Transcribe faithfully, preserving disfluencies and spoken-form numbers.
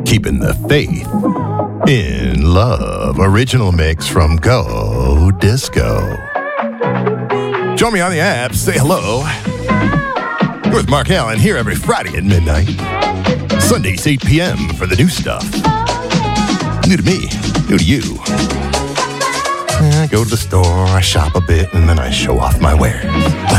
keeping the faith in love. Original mix from Go Disco. Join me on the app. Say hello. You're with Mark Allen here every Friday at midnight. Sundays, eight p.m. for the new stuff. New to me, new to you. I go to the store, I shop a bit, and then I show off my wares.